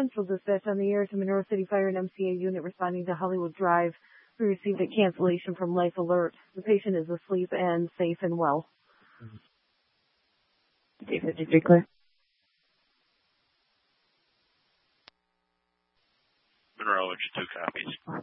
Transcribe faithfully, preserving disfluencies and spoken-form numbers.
Central Dispatch on the air to Monroe City Fire and M C A unit responding to Hollywood Drive. We received a cancellation from Life Alert. The patient is asleep and safe and well. David, did you clear? Monroe, two copies.